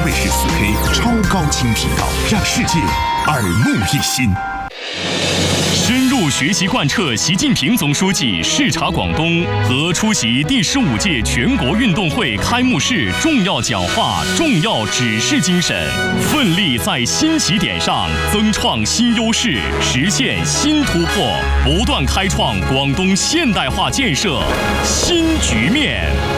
倍式4K 超高清频道，让世界耳目一新。 深入学习贯彻习近平总书记视察广东和出席第15届全国运动会开幕式重要讲话、重要指示精神，奋力在新起点上增创新优势，实现新突破，不断开创广东现代化建设新局面。